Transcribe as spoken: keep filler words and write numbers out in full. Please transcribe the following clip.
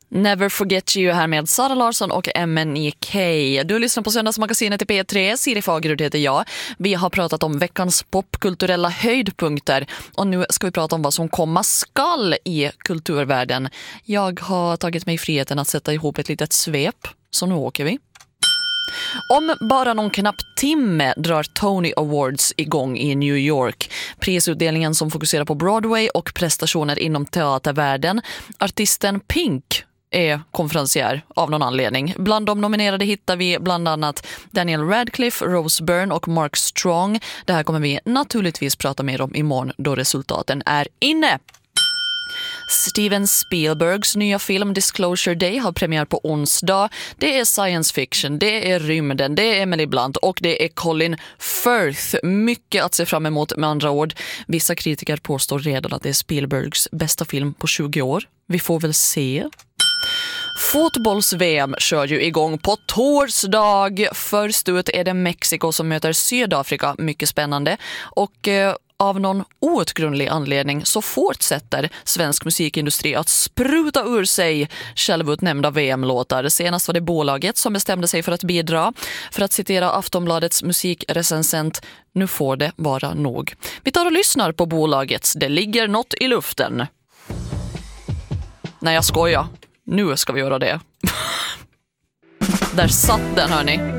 Never Forget You här med Sara Larsson och M N E K. Du lyssnar på Söndagsmagasinet i P tre. Siri Fagerud heter jag. Vi har pratat om veckans popkulturella höjdpunkter och nu ska vi prata om vad som komma skall i kulturvärlden. Jag har tagit mig friheten att sätta ihop ett litet svep, så nu åker vi. Om bara någon knapp timme drar Tony Awards igång i New York. Prisutdelningen som fokuserar på Broadway och prestationer inom teatervärlden. Artisten Pink är konferencier av någon anledning. Bland de nominerade hittar vi bland annat Daniel Radcliffe, Rose Byrne och Mark Strong. Det här kommer vi naturligtvis prata mer om imorgon då resultaten är inne. Steven Spielbergs nya film Disclosure Day har premiär på onsdag. Det är science fiction, det är rymden, det är Emily Blunt och det är Colin Firth. Mycket att se fram emot med andra ord. Vissa kritiker påstår redan att det är Spielbergs bästa film på tjugo år. Vi får väl se. Fotbolls-V M kör ju igång på torsdag. Först ut är det Mexiko som möter Sydafrika. Mycket spännande. Och eh, av någon outgrundlig anledning så fortsätter svensk musikindustri att spruta ur sig självutnämnda V M-låtar. Senast var det bolaget som bestämde sig för att bidra. För att citera Aftonbladets musikrecensent, nu får det vara nog. Vi tar och lyssnar på bolagets Det ligger något i luften. Nej, jag skojar. Nu ska vi göra det. Där satt den, hörni.